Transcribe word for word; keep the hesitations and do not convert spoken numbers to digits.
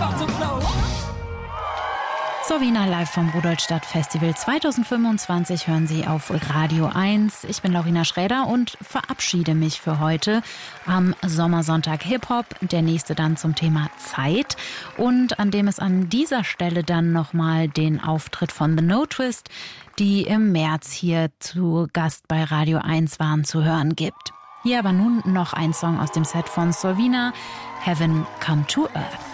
Sorvina live vom Rudolstadt Festival zwanzig fünfundzwanzig hören Sie auf Radio eins. Ich bin Laurina Schräder und verabschiede mich für heute am Sommersonntag Hip-Hop. Der nächste dann zum Thema Zeit und an dem es an dieser Stelle dann nochmal den Auftritt von The No Twist, die im März hier zu Gast bei Radio eins waren, zu hören gibt. Hier aber nun noch ein Song aus dem Set von Sorvina, Heaven Come to Earth.